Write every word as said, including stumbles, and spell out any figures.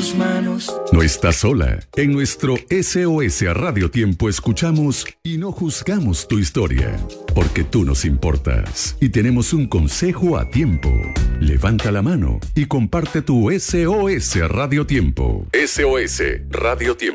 tus manos. No estás sola. En nuestro S O S a Radio Tiempo escuchamos y no juzgamos tu historia, porque tú nos importas y tenemos un consejo a tiempo. Levanta la mano y comparte tu S O S a Radio Tiempo. S O S Radio Tiempo.